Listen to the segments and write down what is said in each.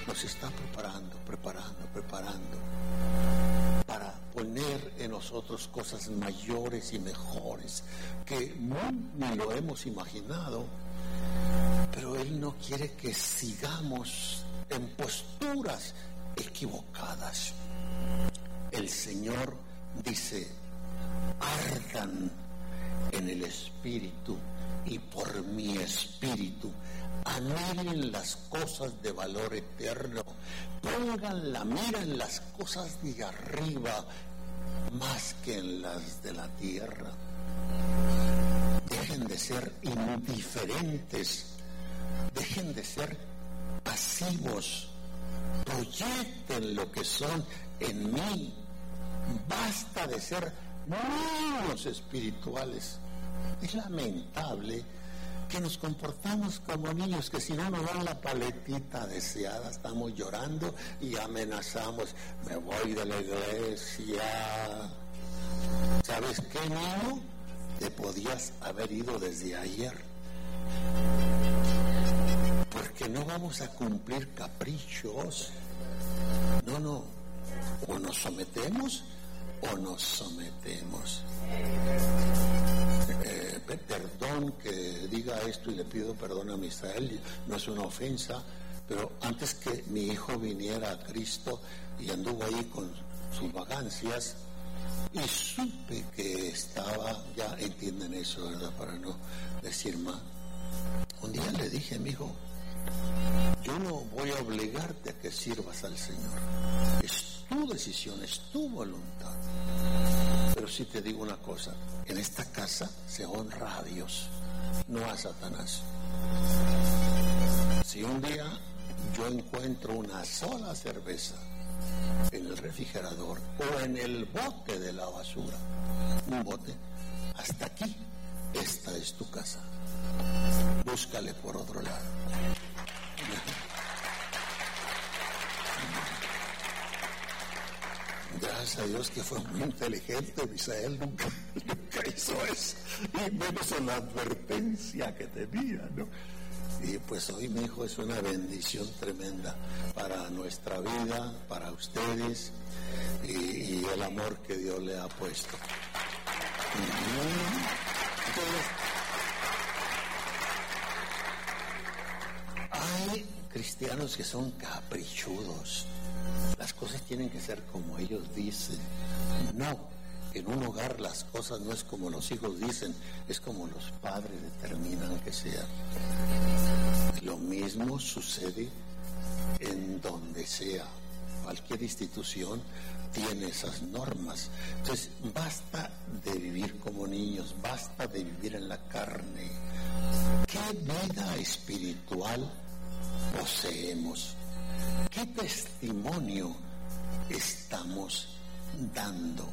nos está preparando para poner en nosotros cosas mayores y mejores que ni lo hemos imaginado, pero Él no quiere que sigamos en posturas equivocadas. El Señor dice: ardan en el Espíritu y por mi Espíritu anhelen las cosas de valor eterno, pongan la mira en las cosas de arriba más que en las de la tierra. Dejen de ser indiferentes, dejen de ser pasivos, proyecten lo que son en mí. Basta de ser niños espirituales. Es lamentable que nos comportamos como niños, que si no nos dan la paletita deseada estamos llorando y amenazamos: me voy de la iglesia. ¿Sabes qué, niño? Te podías haber ido desde ayer, porque no vamos a cumplir caprichos. No, o nos sometemos o nos sometemos. Perdón que diga esto y le pido perdón a Misael, no es una ofensa, pero antes que mi hijo viniera a Cristo y anduvo ahí con sus vagancias y supe que estaba, ya entienden eso, ¿verdad? Para no decir más. Un día le dije: mi hijo, yo no voy a obligarte a que sirvas al Señor, es tu decisión, es tu voluntad. Pero sí te digo una cosa: en esta casa se honra a Dios, no a Satanás. Si un día yo encuentro una sola cerveza en el refrigerador o en el bote de la basura, un bote, hasta aquí, esta es tu casa. Búscale por otro lado. Gracias a Dios que fue muy inteligente. Misael nunca hizo eso, y menos en la advertencia que tenía, ¿no? Y pues hoy, mi hijo, es una bendición tremenda para nuestra vida, para ustedes, y el amor que Dios le ha puesto. Entonces, hay cristianos que son caprichudos. Las cosas tienen que ser como ellos dicen. No, en un hogar las cosas no es como los hijos dicen, es como los padres determinan que sea. Lo mismo sucede en donde sea. Cualquier institución tiene esas normas. Entonces, basta de vivir como niños, basta de vivir en la carne. ¿Qué vida espiritual poseemos? ¿Qué testimonio estamos dando?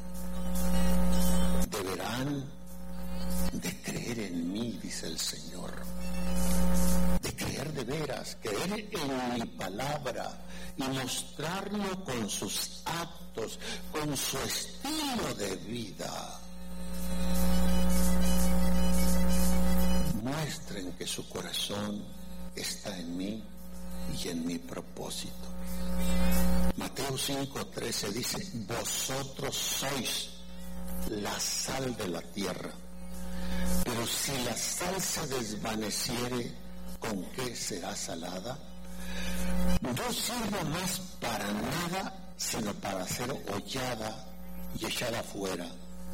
Deberán de creer en mí, dice el Señor, de creer de veras, creer en mi palabra y mostrarlo con sus actos, con su estilo de vida. Muestren que su corazón está en mí y en mi propósito. Mateo 5:13 dice: vosotros sois la sal de la tierra, pero si la sal se desvaneciere, ¿con qué será salada? No sirve más para nada, sino para ser hollada y echada afuera.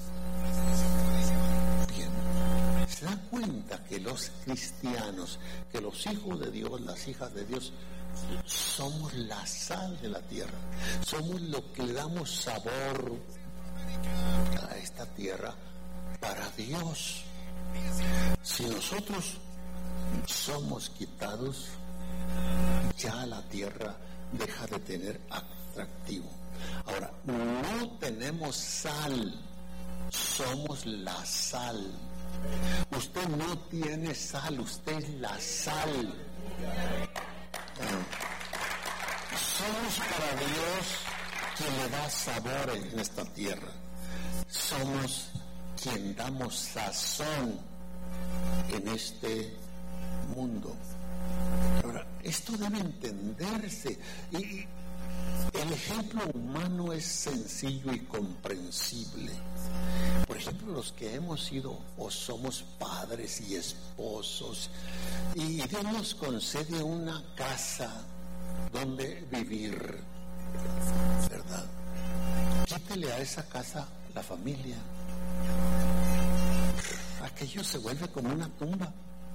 Bien, ¿se da cuenta que los cristianos, que los hijos de Dios, las hijas de Dios, somos la sal de la tierra? Somos lo que le damos sabor a esta tierra para Dios. Si nosotros somos quitados, ya la tierra deja de tener atractivo. Ahora, no tenemos sal, somos la sal. Usted no tiene sal, usted es la sal. Somos para Dios quien le da sabor en esta tierra. Somos quien damos sazón en este mundo. Ahora, Esto debe entenderse. Y el ejemplo humano es sencillo y comprensible. Por ejemplo, los que hemos sido o somos padres y esposos, y Dios nos concede una casa donde vivir, ¿verdad? Quítele a esa casa la familia. Aquello se vuelve como una tumba.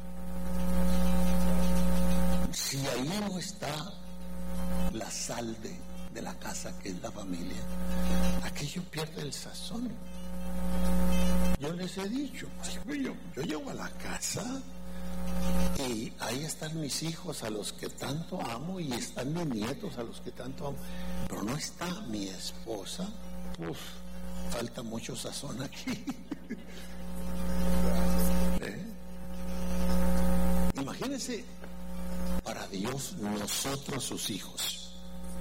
Si ahí no está la sal de la casa, que es la familia, aquello pierde el sazón. Yo les he dicho, yo llego a la casa y ahí están mis hijos a los que tanto amo y están mis nietos a los que tanto amo, pero no está mi esposa. Falta mucho sazón aquí. Imagínense, para Dios, nosotros sus hijos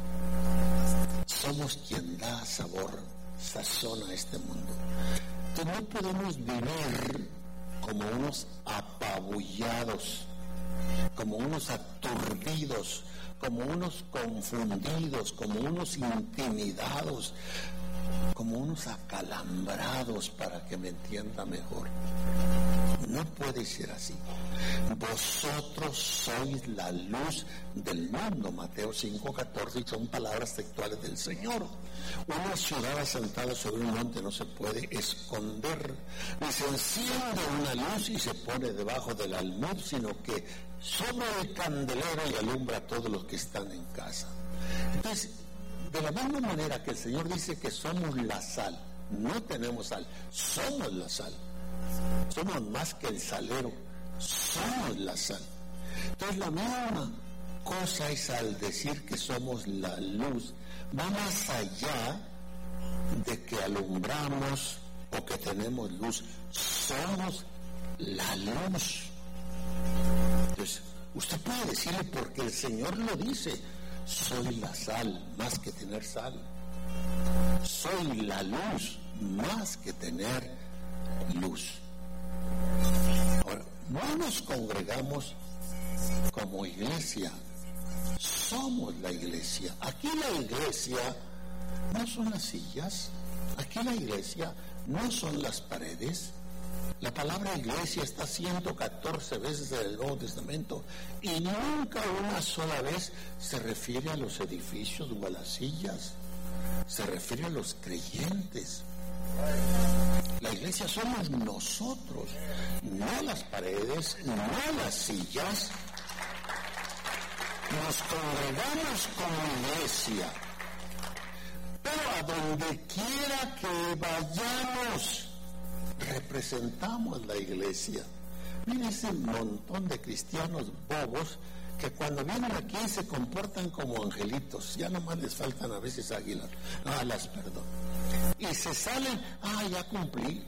somos quien da sabor, sazón a este mundo. Entonces no podemos vivir como unos apabullados, como unos aturdidos, como unos confundidos, como unos intimidados, como unos acalambrados, para que me entienda mejor. No puede ser así. Vosotros sois la luz del mundo, Mateo 5:14, y son palabras textuales del Señor. Una ciudad asentada sobre un monte no se puede esconder, ni se enciende una luz y se pone debajo del almud, sino que sobre el candelero y alumbra a todos los que están en casa. Entonces, de la misma manera que el Señor dice que somos la sal, no tenemos sal, somos la sal. Somos más que el salero, somos la sal. Entonces la misma cosa es al decir que somos la luz, va más allá de que alumbramos o que tenemos luz, somos la luz. Entonces, usted puede decirle, porque el Señor lo dice, soy la sal, más que tener sal. Soy la luz, más que tener luz. Ahora, no nos congregamos como iglesia, somos la iglesia. Aquí la iglesia no son las sillas, aquí la iglesia no son las paredes. La palabra iglesia está 114 veces en el Nuevo Testamento y nunca una sola vez se refiere a los edificios o a las sillas, se refiere a los creyentes. La iglesia somos nosotros, no las paredes, no las sillas. Nos congregamos como iglesia, pero a donde quiera que vayamos, representamos la iglesia. Miren ese montón de cristianos bobos que cuando vienen aquí se comportan como angelitos, ya nomás les faltan a veces alas, perdón. Y se salen, ya cumplí.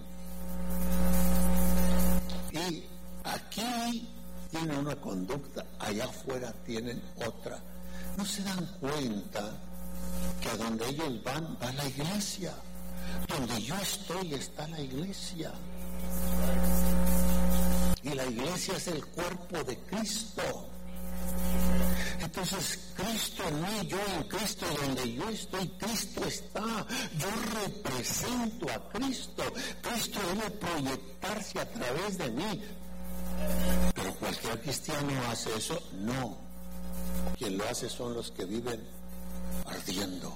Y aquí tienen una conducta, allá afuera tienen otra. No se dan cuenta que a donde ellos van, va la iglesia. Donde yo estoy está la iglesia. Y la iglesia es el cuerpo de Cristo. Entonces, Cristo en mí, yo en Cristo, donde yo estoy, Cristo está. Yo represento a Cristo. Cristo debe proyectarse a través de mí. Pero cualquier cristiano hace eso, no. Quien lo hace son los que viven ardiendo,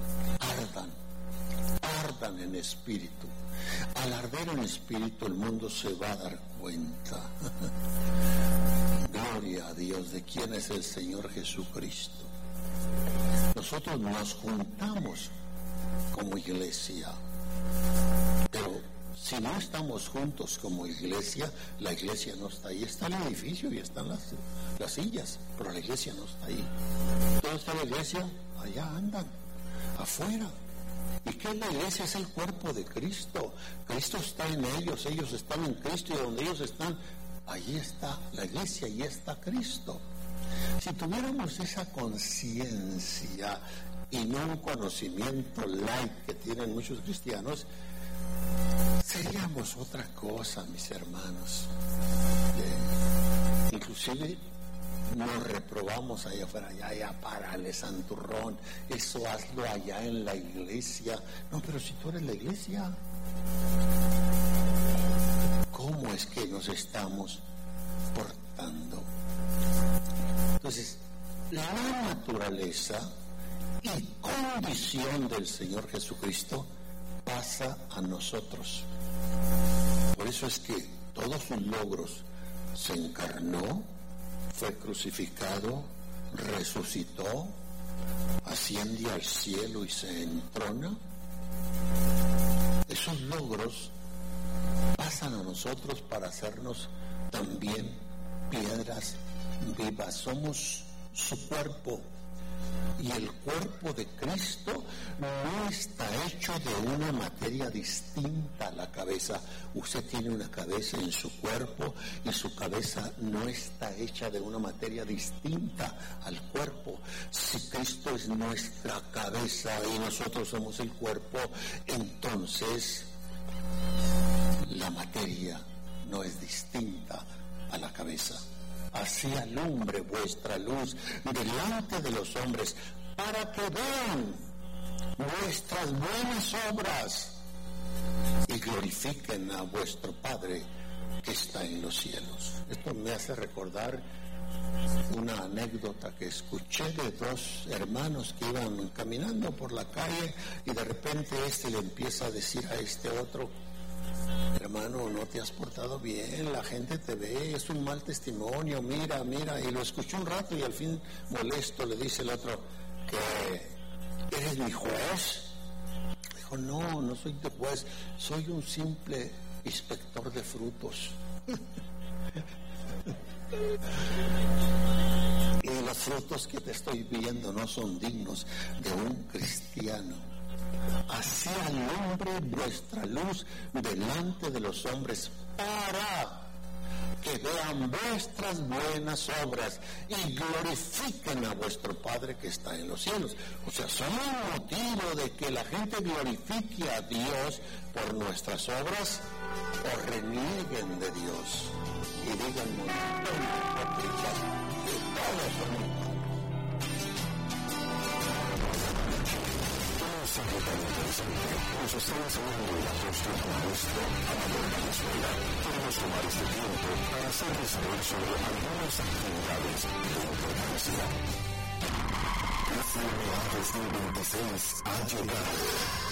ardan en espíritu. Al arder en espíritu, el mundo se va a dar cuenta. Gloria a Dios de quién es el Señor Jesucristo. Nosotros nos juntamos como iglesia, pero si no estamos juntos como iglesia, la iglesia no está ahí. Está el edificio y están las sillas, pero la iglesia no está ahí. ¿Dónde está la iglesia? Allá andan, afuera. ¿Y qué es la iglesia? Es el cuerpo de Cristo. Cristo está en ellos, ellos están en Cristo, y donde ellos están, allí está la iglesia, allí está Cristo. Si tuviéramos esa conciencia y no un conocimiento light que tienen muchos cristianos, seríamos otra cosa, mis hermanos. Inclusive nos reprobamos allá afuera, ya párale, santurrón, eso hazlo allá en la iglesia. No, pero si tú eres la iglesia, ¿cómo es que nos estamos portando? Entonces, la naturaleza y condición del Señor Jesucristo pasa a nosotros. Por eso es que todos sus logros: se encarnó, fue crucificado, resucitó, asciende al cielo y se entrona. Esos logros pasan a nosotros para hacernos también piedras vivas. Somos su cuerpo, y el cuerpo de Cristo no está hecho de una materia distinta a la cabeza. Usted tiene una cabeza en su cuerpo y su cabeza no está hecha de una materia distinta al cuerpo. Si Cristo es nuestra cabeza y nosotros somos el cuerpo, entonces la materia no es distinta a la cabeza. Así alumbre vuestra luz delante de los hombres, para que vean vuestras buenas obras y glorifiquen a vuestro Padre que está en los cielos. Esto me hace recordar una anécdota que escuché de dos hermanos que iban caminando por la calle, y de repente este le empieza a decir a este otro: hermano, no te has portado bien, la gente te ve, es un mal testimonio, mira, y lo escuchó un rato y al fin, molesto, le dice el otro: ¿que eres mi juez? Dijo: no soy tu juez, soy un simple inspector de frutos. Y los frutos que te estoy viendo no son dignos de un cristiano. Así alumbre vuestra luz delante de los hombres, para que vean vuestras buenas obras y glorifiquen a vuestro Padre que está en los cielos. O sea, son un motivo de que la gente glorifique a Dios por nuestras obras o renieguen de Dios y digan montón de hipócritas que todos son. Es algo tan interesante. Nos está enseñando el apóstol maestro Amador Valenzuela. Queremos tomar este tiempo para hacerles saber sobre algunas actividades de importancia. FMA 2026 ha llegado.